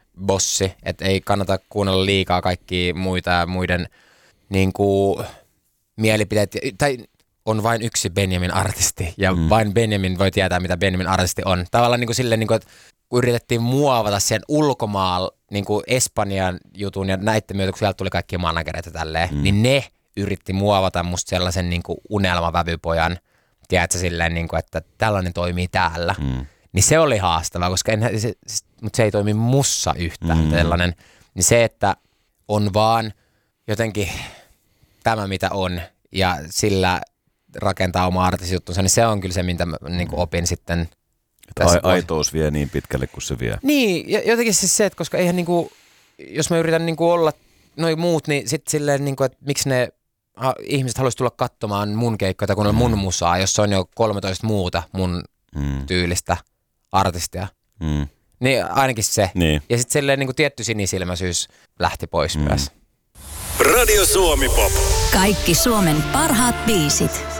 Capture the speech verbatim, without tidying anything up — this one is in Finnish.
bossi, että ei kannata kuunnella liikaa kaikkia muita ja muiden niin kuin, mielipiteet, tai on vain yksi Benjamin artisti, ja mm. vain Benjamin voi tietää, mitä Benjamin artisti on. Tavallaan niin kuin silleen, niin kuin, että kun yritettiin muovata sen ulkomaalla niin kuin Espanjan jutun, ja näiden myötä, kun sieltä tuli kaikki managereita tälleen, mm. niin ne yritti muovata musta sellaisen niin kuin unelmavävypojan, tiedätkö silleen, niin kuin, että tällainen toimii täällä. Mm. Niin se oli haastavaa, koska en, se, mutta se ei toimi mussa yhtään mm. tällainen. Niin se, että on vaan jotenkin tämä, mitä on, ja sillä rakentaa oma artistijuttunsa, niin se on kyllä se, mitä mä niin kuin opin sitten. Ai, aitous vie niin pitkälle kuin se vie. Niin, jotenkin siis se, että koska eihän niin kuin, jos mä yritän niin kuin olla noi muut, niin sitten silleen, niin kuin, että miksi ne ha, ihmiset haluaisi tulla katsomaan mun keikkoja, kun on mun musaa, jos on jo kolmetoista muuta mun mm. tyylistä artistia. Mm. Niin ainakin se. Niin. Ja sitten silleen niin kuin tietty sinisilmäisyys lähti pois mm. myös. Radio Suomi Pop. Kaikki Suomen parhaat biisit.